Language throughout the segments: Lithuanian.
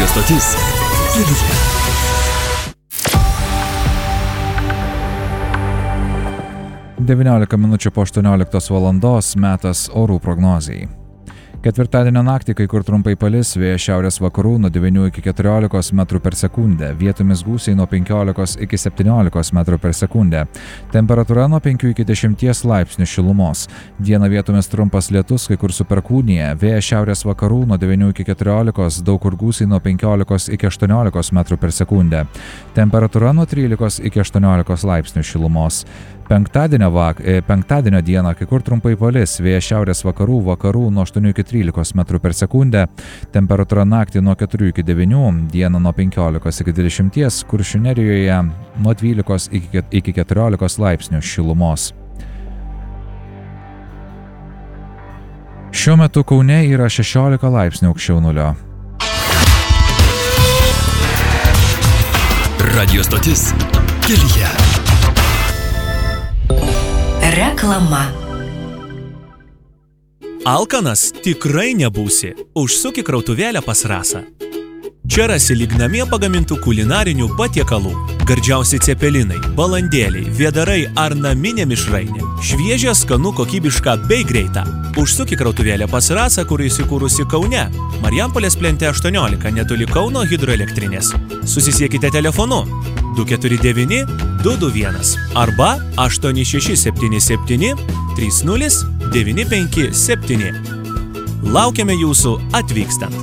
Radio stotis Kelyje. 19 minučių po 18 valandos metas orų prognozijai. Ketvirtadienio naktį kai kur trumpai palis, vėjas šiaurės vakarų nuo 9 iki 14 metrų per sekundę, vietomis gūsiai nuo 15 iki 17 metrų per sekundę. Temperatūra nuo 5 iki 10 laipsnių šilumos. Dieną vietomis trumpas lietus, kai kur su perkūnija, vėjas šiaurės vakarų nuo 9 iki 14, daug kur gūsiai nuo 15 iki 18 metrų per sekundę. Temperatūra nuo 13 iki 18 laipsnių šilumos. Penktadienio dieną kai kur trumpai palis, vėjas šiaurės vakarų nuo 8 iki 13 metrų per sekundę, temperatūra naktį nuo 4 iki 9, dieną nuo 15 iki 20, Kuršių Nerijoje nuo 12 iki 14 laipsnių šilumos. Šiuo metu Kaune yra 16 laipsnių aukščiau nulio. Radio stotis Kelyje. Reklama. Alkanas tikrai nebūsi. Užsuk į krautuvėlę pas Rasą. Čia rasi lyg namie pagamintų kulinarinių patiekalų. Gardžiausi cepelinai, balandėliai, vėdarai ar naminė mišrainė. Šviežia, skanu, kokybiška bei greita. Užsuk į krautuvėlę pas Rasą, kur įsikūrusi Kaune. Marijampolės plente 18, netoli Kauno hidroelektrinės. Susisiekite telefonu 249 221 arba 8677 30 957. Laukiame jūsų atvykstant.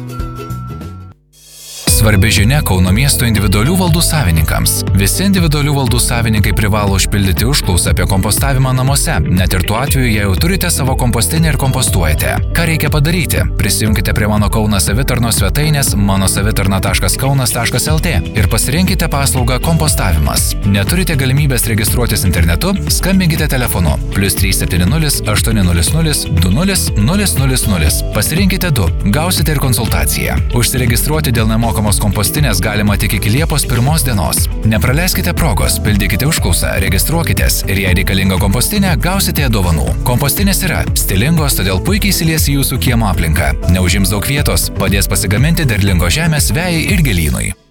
Svarbi žinia Kauno miesto individualių valdų savininkams. Visi individualių valdų savininkai privalo užpildyti užklausą apie kompostavimą namuose, net ir tuo atveju, jei jau turite savo kompostinę ir kompostuojate. Ką reikia padaryti? Prisijunkite prie mano Kauno savitarnos svetainės manosavitarna.kaunas.lt ir pasirinkite paslaugą kompostavimas. Neturite galimybės registruotis internetu? Skambinkite telefonu +370 800 20 000. Pasirinkite 2, gausite ir konsultaciją. Užsiregistruoti dėl nemokamos kompostinės galima tik iki Liepos 1 dienos. Nepraleiskite progos, pildykite užklausą, registruokitės ir jei reikalinga kompostinė, gausite dovanų. Kompostinės yra stilingos, todėl puikiai įsilies į jūsų kiemo aplinką. Neužims daug vietos, padės pasigaminti derlingos žemės vejai ir gėlynui.